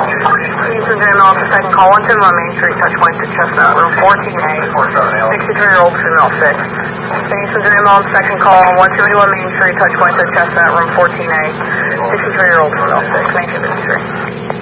Houston Grandma, second call, 110 Main Street, touch point to Chestnut, room 14A, 63-year-old female, 6. Houston Grandma, second call, 121 Main Street, touch point to Chestnut, room 14A, 63-year-old female, 6. Main Street.